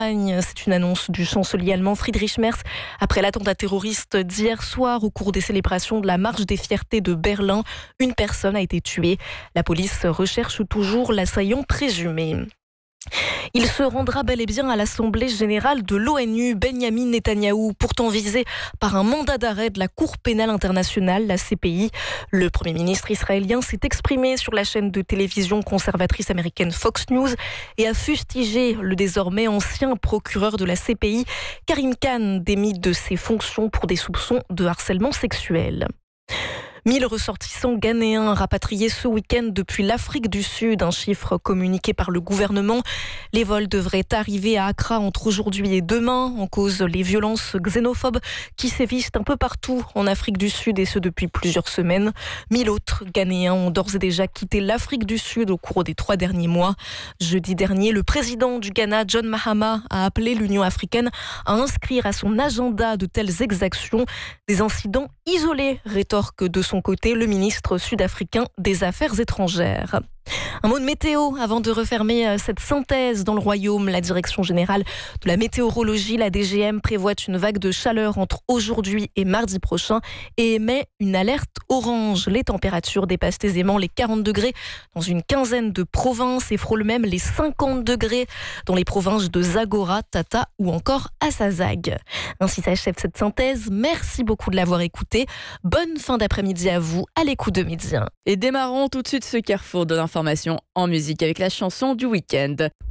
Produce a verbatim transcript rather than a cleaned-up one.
C'est une annonce du chancelier allemand Friedrich Merz après l'attentat terroriste d'hier soir au cours des célébrations de la Marche des Fiertés de Berlin. Une personne a été tuée. La police recherche toujours l'assaillant présumé. Il se rendra bel et bien à l'Assemblée générale de l'ONU. Benyamin Netanyahou, pourtant visé par un mandat d'arrêt de la Cour pénale internationale, la C P I. Le Premier ministre israélien s'est exprimé sur la chaîne de télévision conservatrice américaine Fox News et a fustigé le désormais ancien procureur de la C P I, Karim Khan, démis de ses fonctions pour des soupçons de harcèlement sexuel. mille ressortissants ghanéens rapatriés ce week-end depuis l'Afrique du Sud, un chiffre communiqué par le gouvernement. Les vols devraient arriver à Accra entre aujourd'hui et demain, en cause les violences xénophobes qui sévissent un peu partout en Afrique du Sud, et ce depuis plusieurs semaines. Mille autres Ghanéens ont d'ores et déjà quitté l'Afrique du Sud au cours des trois derniers mois. Jeudi dernier, le président du Ghana, John Mahama, a appelé l'Union africaine à inscrire à son agenda de telles exactions. Des incidents isolés, rétorque de son côté le ministre sud-africain des Affaires étrangères. Un mot de météo avant de refermer cette synthèse dans le royaume. La Direction générale de la météorologie, la D G M, prévoit une vague de chaleur entre aujourd'hui et mardi prochain et émet une alerte orange. Les températures dépassent aisément les quarante degrés dans une quinzaine de provinces et frôlent même les cinquante degrés dans les provinces de Zagora, Tata ou encore Assazag. Ainsi s'achève cette synthèse. Merci beaucoup de l'avoir écouté. Bonne fin d'après-midi à vous, à l'écoute de Midi un. Et démarrons tout de suite ce carrefour de l'information en musique avec la chanson du week-end.